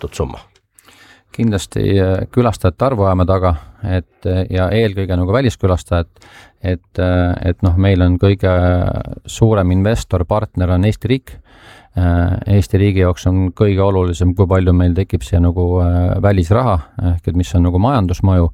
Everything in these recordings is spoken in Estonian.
arvestatud summa? Kindlasti külastajate arvu ajame taga, ja eelkõige nagu väliskülastajad, et meil on kõige suurem investor, partner on Eesti riik. Eesti riigi jaoks on kõige olulisem, kui palju meil tekib siia nagu välisraha, ehk mis on nagu majandusmõju,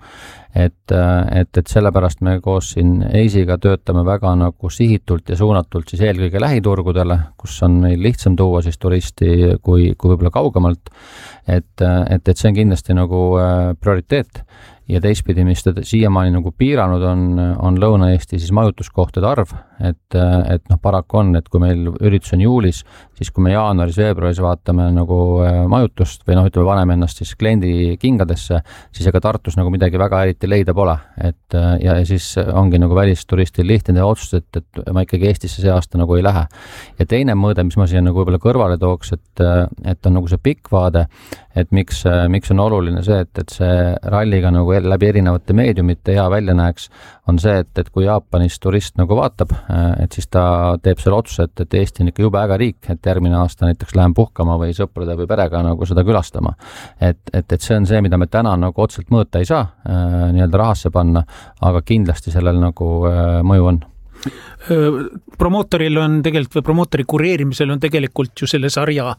et sellepärast me koos siin EIS-iga töötame väga nagu sihitult ja suunatult siis eelkõige lähiturgudele, kus on meil lihtsam tuua siis turisti kui võib-olla kaugemalt, et see on kindlasti nagu prioriteet. Ja teistpidi, mis siiamaani nagu piiranud on Lõuna-Eesti siis majutuskohtade arv, et paraku on, et kui meil üritus on juulis, siis kui me jaanuaris, veebruaris vaatame nagu majutust või ütleme, paneme ennast siis kliendi kingadesse, siis ega Tartus nagu midagi väga eriti leida pole. Ja siis ongi nagu välisturistil lihtne otsus, et ma ikkagi Eestisse see aasta nagu ei lähe. Ja teine mõõde, mis ma siia nagu võib-olla kõrvale tooks, et on nagu see pikk vaade, et miks on oluline see, et see ralliga nagu läbi erinevate meediumite hea välja näeks, on see, et kui Jaapanis turist nagu vaatab, et siis ta teeb selle otsuse, et Eesti on ikka jube äge riik, et järgmine aasta näiteks lähen puhkama või sõprade või perega nagu seda külastama. Et see on see, mida me täna nagu otseselt mõõta ei saa, nii-öelda rahasse panna, aga kindlasti sellel nagu mõju on. Promootoril on tegelikult või promootori kureerimisel on tegelikult ju selle sarja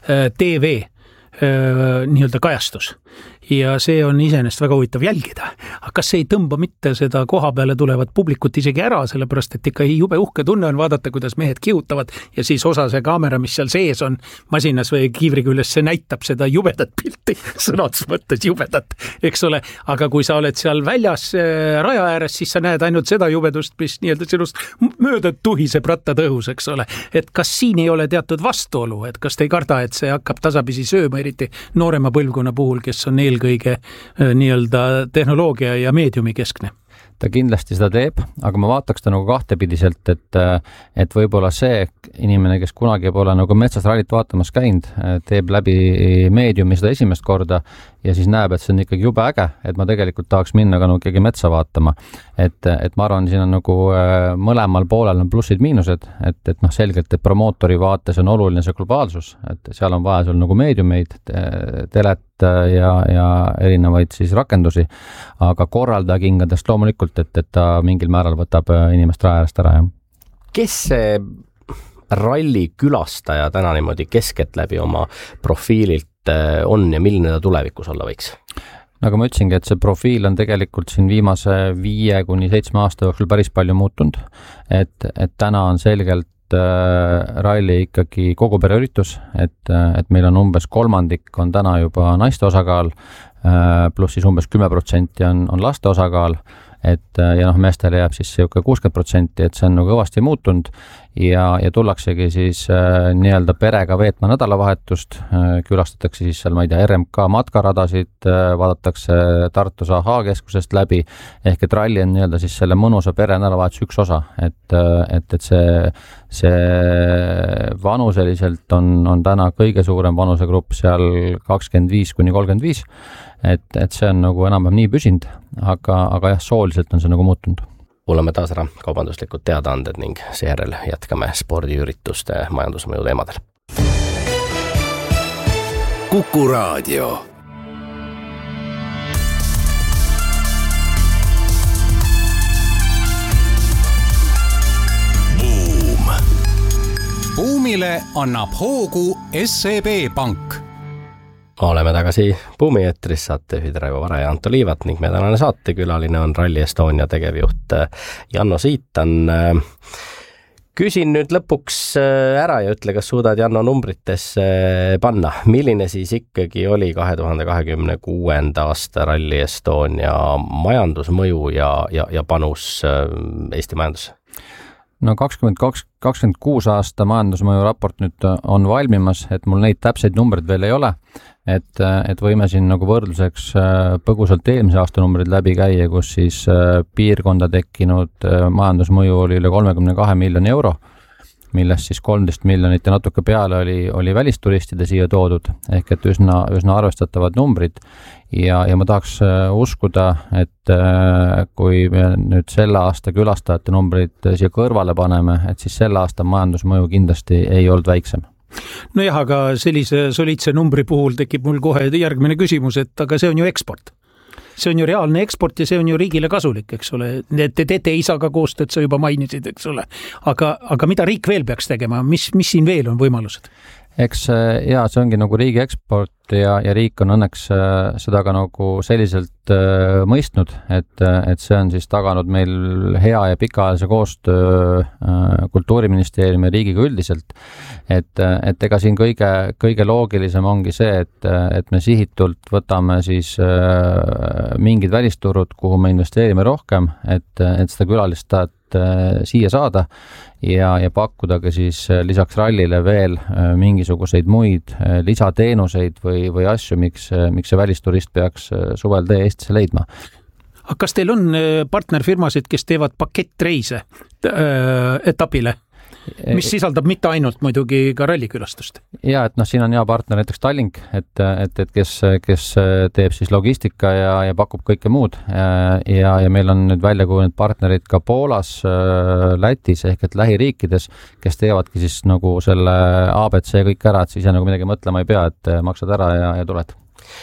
TV nii-öelda kajastus. Ja see on iseenesest väga huvitav jälgida. Aga kas see ei tõmba mitte seda koha peale tulevat publikut isegi ära, sellepärast et ikka jube uhke tunne on vaadata, kuidas mehed kihutavad ja siis osa see kaamera, mis seal sees on masinas või kiivri küljes, see näitab seda jubedat pilti, sõnades mõttes jubedat, eks ole. Aga kui sa oled seal väljas raja ääres, siis sa näed ainult seda jubedust, mis nii-öelda sinust mööda tuhiseb rattad õhus, eks ole. Et kas siin ei ole teatud vastuolu, et kas te ei karda, et see hakkab tasapisi sööma, eriti noorema põlvkonna puhul, kes on eelkõige nii-öelda tehnoloogia ja meediumi keskne? Ta kindlasti seda teeb, aga ma vaataks ta nagu kahtepidiselt, et võib-olla see inimene, kes kunagi pole nagu metsas rallit vaatamas käinud, teeb läbi meediumi seda esimest korda ja siis näeb, et see on ikkagi jube äge, et ma tegelikult tahaks minna ka nagu metsa vaatama. Et ma arvan, siin on nagu mõlemal poolel on plussid-miinused, et selgelt, et promootori vaates on oluline see globaalsus, et seal on vaja sul nagu meediumeid, telet ja erinevaid siis rakendusi, aga korraldajakingedest loomulikult, et ta mingil määral võtab inimest raja äärest ära. Kes see ralli külastaja täna niimoodi keskelt läbi oma profiililt on ja milline ta tulevikus olla võiks? Nagu ma ütlesingi, et see profiil on tegelikult siin viimase 5-7 aasta jooksul päris palju muutunud, et täna on selgelt ralli ikkagi kogu pereüritus, et meil on umbes 1/3 on täna juba naiste osakaal, pluss siis umbes 10% on laste osakaal, ja meestele jääb siis 60%, et see on nagu kõvasti muutunud ja tullaksegi siis nii-öelda perega veetma nädalavahetust, külastatakse siis seal, ma ei tea, RMK matkaradasid, vaadatakse Tartus AH keskusest läbi, ehk et ralli on nii-öelda siis selle mõnusa pere nädalavahetuse üks osa, et see vanuseliselt on täna kõige suurem vanusegrupp seal 25-35, et see on nagu enam-vähem nii püsinud, aga jah, sooliselt on see nagu muutunud. Kuulame taas ära kaubanduslikud teadaanded ning seejärel jätkame spordiürituste majandusmõju teemadel. Kuku Raadio. Buumile annab hoogu SEB Pank. Oleme tagasi Buumi eetris, saatejuhid Raivo Vare ja Anto Liivat ning meie tänane saatekülaline on Rally Estonia tegevjuht Janno Siitan. Küsin nüüd lõpuks ära ja ütle, kas suudad Janno numbritesse panna. Milline siis ikkagi oli 2026. aasta Rally Estonia majandusmõju ja panus Eesti majandusse? No 2026 aasta majandusmõju raport nüüd on valmimas, et mul neid täpseid numbreid veel ei ole, et võime siin nagu võrdluseks põgusalt eelmise aasta numbrid läbi käia, kus siis piirkonda tekkinud majandusmõju oli üle 32 miljoni euro, millest siis 13 miljonit ja natuke peale oli välisturistide siia toodud, ehk et üsna arvestatavad numbrid ja ma tahaks uskuda, et kui me nüüd selle aasta külastajate numbrid siia kõrvale paneme, et siis selle aasta majandusmõju kindlasti ei olnud väiksem. Nojah, aga sellise soliidse numbri puhul tekib mul kohe järgmine küsimus, et aga see on ju eksport. See on ju reaalne eksport ja see on ju riigile kasulik, eks ole. Te teete isaga koostööd, sa juba mainisid, eks ole. Aga mida riik veel peaks tegema? Mis siin veel on võimalused? Eks jaa, see ongi nagu riigi eksport ja riik on õnneks seda ka nagu selliselt mõistnud, et see on siis taganud meil hea ja pikaajalise koostöö Kultuuriministeeriumi ja riigiga üldiselt. Et ega siin kõige loogilisem ongi see, et me sihitult võtame siis mingid välisturud, kuhu me investeerime rohkem, et seda külalist siia saada ja pakkuda ka siis lisaks rallile veel mingisuguseid muid lisateenuseid või asju, miks see välisturist peaks suvel tee Eestisse leidma. Aga kas teil on partnerfirmasid, kes teevad pakettreise etapile? Mis sisaldab mitte ainult muidugi ka rallikülastust? Ja, et siin on hea partner näiteks Tallink, et kes teeb siis logistika ja pakub kõike muud ja meil on nüüd välja kujunenud partnerid ka Poolas, Lätis ehk et lähiriikides, kes teevadki siis nagu selle ABC kõik ära, et siis nagu midagi mõtlema ei pea, et maksad ära ja tuled.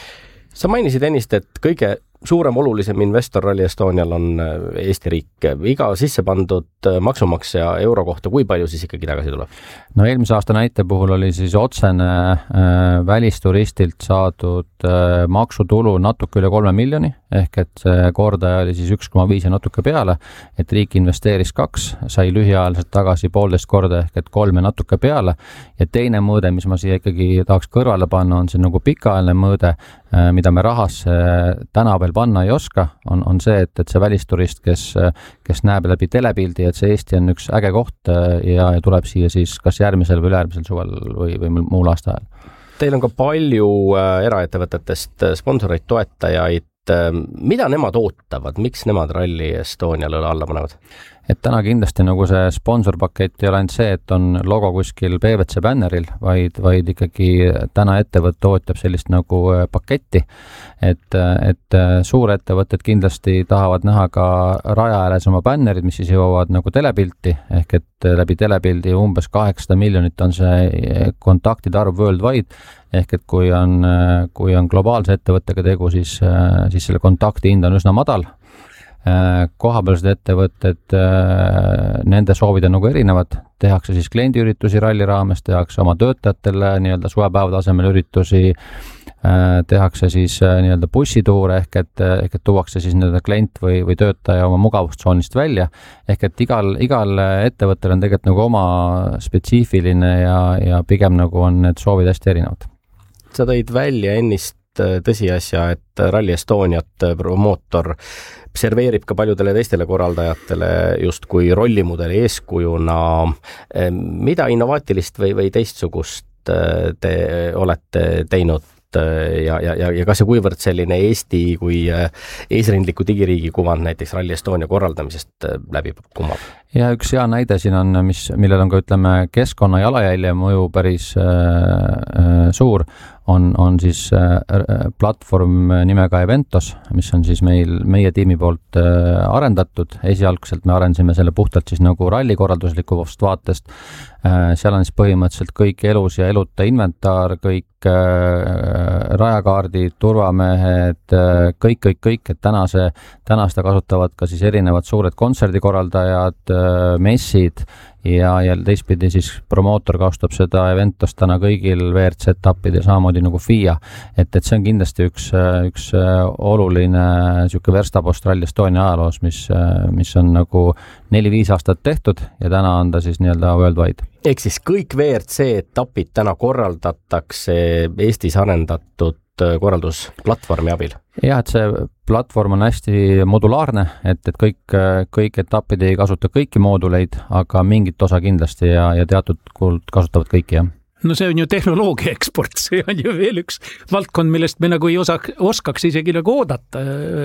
Sa mainisid ennist, et kõige suurem olulisem investor Rally Estonial on Eesti riik. Iga sisse pandud maksumaksja euro kohta, kui palju siis ikkagi tagasi tuleb? No eelmise aasta näite puhul oli siis otsene välisturistilt saadud maksutulu natuke üle 3 miljoni, ehk et see kordaja oli siis 1,5 ja natuke peale, et riik investeeris 2, sai lühiajaliselt tagasi 1,5 korda ehk et 3 ja natuke peale ja teine mõõde, mis ma siia ikkagi tahaks kõrvale panna, on see nagu pikaajaline mõõde, mida me rahas täna veel panna ei oska, on see, et see välisturist, kes näeb läbi telepildi, et see Eesti on üks äge koht ja tuleb siia siis kas järgmisel või ülejärgmisel suvel või muul aasta ajal. Teil on ka palju eraettevõtetest sponsoreid, toetajaid. Mida nemad ootavad? Miks nemad Rally Estonial õla alla panevad? Et täna kindlasti nagu see sponsorpakett ei ole ainult see, et on logo kuskil PVC bänneril, vaid ikkagi täna ettevõte ootab sellist nagu paketti, et suurettevõtted kindlasti tahavad näha ka raja ääres oma bännerid, mis siis jõuavad nagu telepilti, ehk et läbi telepildi umbes 800 miljonit on see kontaktide arv worldwide, ehk et kui on globaalse ettevõttega tegu, siis selle kontakti hind on üsna madal. Kohapealsed ettevõtted, nende soovid on nagu erinevad, tehakse siis kliendiüritusi ralli raames, tehakse oma töötajatele nii-öelda suvepäeva tasemel üritusi, tehakse siis nii-öelda bussituure ehk et tuuakse siis nii-öelda klient või töötaja oma mugavustsoonist välja, ehk et igal ettevõttel on tegelikult nagu oma spetsiifiline ja pigem nagu on need soovid hästi erinevad. Sa tõid välja ennist tõsiasja, et Rally Estoniat promootor serveerib ka paljudele teistele korraldajatele just kui rollimudeli eeskujuna. Mida innovaatilist või teistsugust te olete teinud ja kas ja kuivõrd selline Eesti kui eesrindliku digiriigi kuvand näiteks Rally Estonia korraldamisest läbi kumab? Ja üks hea näide siin on, millel on ka ütleme keskkonna jalajälje mõju päris suur, on siis platvorm nimega Eventos, mis on siis meie tiimi poolt arendatud. Esialgselt me arendasime selle puhtalt siis nagu rallikorralduslikust vaatest. Seal on siis põhimõtteliselt kõik elus ja eluta inventar, kõik rajakaardid, turvamehed, kõik, et täna seda kasutavad ka siis erinevad suured kontserdikorraldajad, messid ja teistpidi siis promootor kasutab seda Eventos täna kõigil WRC-etappidel samamoodi nagu FIA, et see on kindlasti üks oluline siuke verstapost Rally Estonia ajaloos, mis on nagu 4-5 aastat tehtud ja täna on ta siis nii-öelda worldwide. Ehk siis kõik WRC-etapid täna korraldatakse Eestis arendatud korraldusplatvormi abil? Jah, et see platvorm on hästi modulaarne, et kõik etapid ei kasuta kõiki mooduleid, aga mingit osa kindlasti ja teatud kulud kasutavad kõiki, jah. No see on ju tehnoloogia eksport, see on ju veel üks valdkond, millest me nagu ei oskaks isegi nagu oodata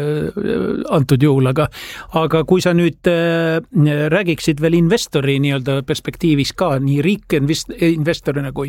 antud juhul, aga kui sa nüüd räägiksid veel investori nii-öelda perspektiivis ka, nii riik investorina kui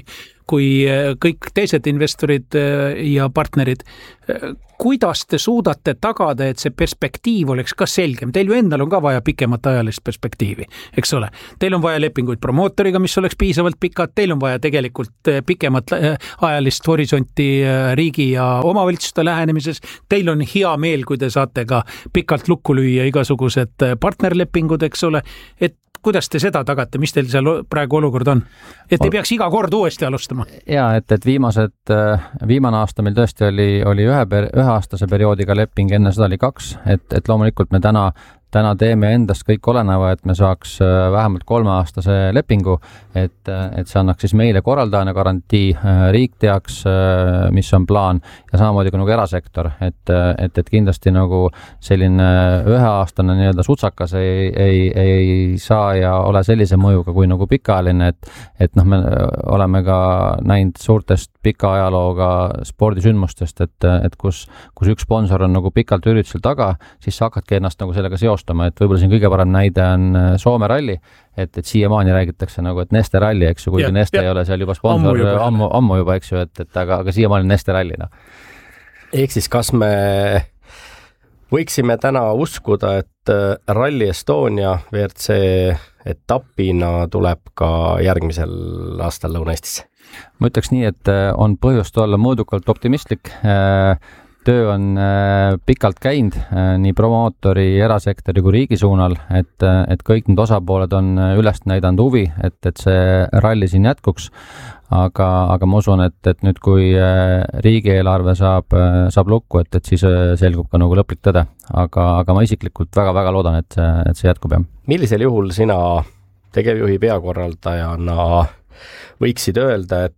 kui kõik teised investorid ja partnerid. Kuidas te suudate tagada, et see perspektiiv oleks ka selgem? Teil ju endal on ka vaja pikemat ajalist perspektiivi, eks ole. Teil on vaja lepinguid promootoriga, mis oleks piisavalt pikad, teil on vaja tegelikult pikemat ajalist horisonti riigi ja omavalitsuste lähenemises. Teil on hea meel, kui te saate ka pikalt lukku lüüa igasugused partnerlepingud, eks ole, et kuidas te seda tagate, mis teil seal praegu olukord on? Et ei peaks iga kord uuesti alustama? Ja, et viimane aasta meil tõesti oli üheaastase perioodiga leping, enne seda oli 2, et loomulikult me täna teeme endast kõik oleneva, et me saaks vähemalt 3-aastase lepingu, et see annaks siis meile korraldajana garantii, riik teaks, mis on plaan ja samamoodi ka nagu erasektor, et kindlasti nagu selline üheaastane nii-öelda sutsakas ei saa ja ole sellise mõjuga kui nagu pikaajaline, et me oleme ka näinud suurtest pika ajalooga spordisündmustest, et kus üks sponsor on nagu pikalt üritusel taga, siis sa hakkadki ennast nagu sellega seostama, et võib-olla siin kõige parem näide on Soome ralli, et siiamaani räägitakse nagu, et Neste ralli, eks ju, kuigi Neste ei ole seal juba sponsor ammu juba, eks ju, aga siiamaani Neste ralli. No. Ehk siis kas me võiksime täna uskuda, et Rally Estonia WRC etapina tuleb ka järgmisel aastal Lõuna-Eestisse? Ma ütleks nii, et on põhjust olla mõõdukalt optimistlik. Töö on pikalt käinud nii promootori, erasektori kui riigi suunal, et kõik need osapooled on üles näidanud huvi, et see ralli siin jätkuks. Aga ma usun, et nüüd kui riigieelarve saab lukku, et siis selgub ka nagu lõplik tõde. Aga ma isiklikult väga-väga loodan, et see jätkub. Millisel juhul sina tegevjuhi peakorraldajana võiksid öelda, et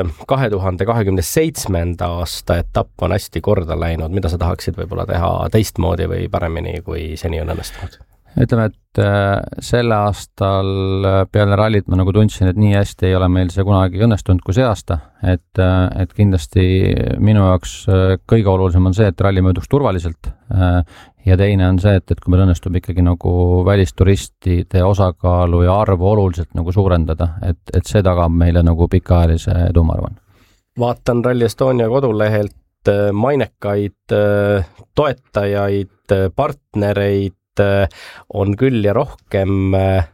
2027. aasta etapp on hästi korda läinud, mida sa tahaksid võib-olla teha teistmoodi või paremini, kui seni on õnnestunud? Ütleme, et selle aastal peale rallit ma nagu tundsin, et nii hästi ei ole meil see kunagi õnnestunud kui see aasta, et kindlasti minu jaoks kõige olulisem on see, et ralli mööduks turvaliselt ja teine on see, et kui meil õnnestub ikkagi nagu välisturistide osakaalu ja arvu oluliselt nagu suurendada, et see tagab meile nagu pikaajalise edu, ma arvan. Vaatan Rally Estonia kodulehelt mainekaid toetajaid, partnereid on küll ja rohkem.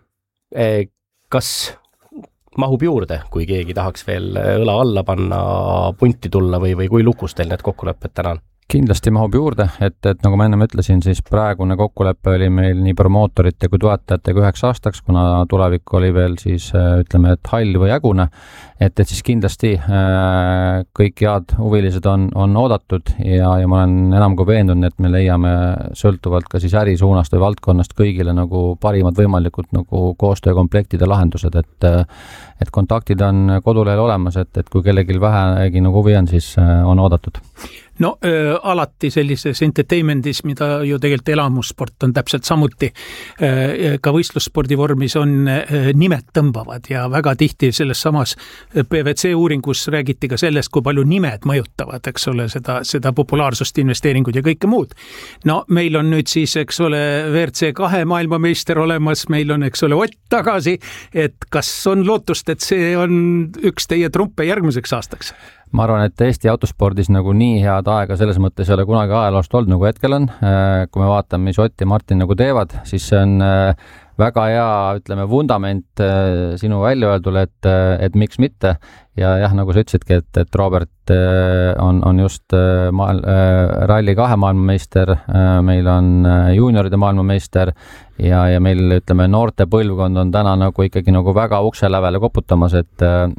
Kas mahub juurde, kui keegi tahaks veel õla alla panna, punti tulla või kui lukus teil need kokkulepped täna on? Kindlasti mahub juurde, et nagu ma ennem ütlesin, siis praegune kokkulepe oli meil nii promootorite kui toetajatega 9 aastaks, kuna tulevik oli veel siis ütleme, et hall või jägune, et siis kindlasti kõik head huvilised on oodatud ja ma olen enam kui veendunud, et me leiame sõltuvalt ka siis ärisuunast või valdkonnast kõigile nagu parimad võimalikud nagu koostöökomplektide lahendused, et kontaktid on kodulehel olemas, et kui kellelgi vähegi nagu huvi on, siis on oodatud. No alati sellises entertainmentis, mida ju tegelikult elamussport on täpselt samuti, ka võistlusspordi vormis on nimed tõmbavad ja väga tihti selles samas PVC uuringus räägiti ka sellest, kui palju nimed mõjutavad, eks ole, seda populaarsust, investeeringuid ja kõike muud. No meil on nüüd siis, eks ole, WRC 2 maailmameister olemas, meil on, eks ole, Ott tagasi, et kas on lootust, et see on üks teie trumpe järgmiseks aastaks? Ma arvan, et Eesti autospordis nagu nii head aega selles mõttes ei ole kunagi ajaloost olnud, nagu hetkel on. Kui me vaatame, mis Ott ja Martin nagu teevad, siis see on väga hea, ütleme, vundament sinu väljaöeldule, et miks mitte. Ja jah, nagu sa ütlesidki, et Robert on just Rally 2 maailmameister, meil on juunioride maailmameister ja meil, ütleme, noorte põlvkond on täna nagu ikkagi nagu väga ukse lävele koputamas, et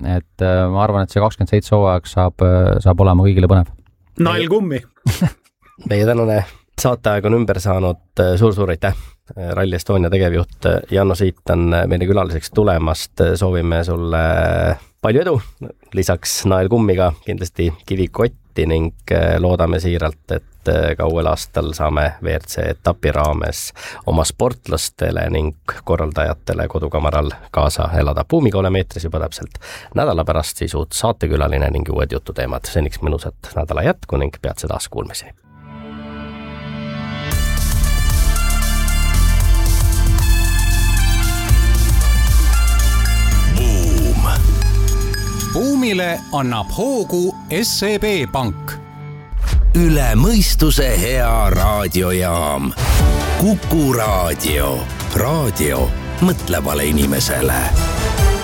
ma arvan, et see 27 hooaeg saab olema kõigile põnev. Nael kummi! Meie tänane saateaeg on ümber saanud, suur aitäh! Rally Estonia tegevjuht Janno Siitan meile külaliseks tulemast, soovime sulle palju edu, lisaks Nael kummiga kindlasti kivikotti ning loodame siiralt, et ka uuel aastal saame WRC etapi raames oma sportlastele ning korraldajatele kodukamaral kaasa elada. Buumiga oleme eetris juba täpselt nädala pärast, siis uut saatekülaline ning uued jututeemad. Seniks mõnusat nädala jätku ning peatse taas kuulmiseni. Boom. buumile annab hoogu SEB Pank. Üle mõistuse hea raadiojaam. Kuku Raadio. Raadio mõtlevale inimesele.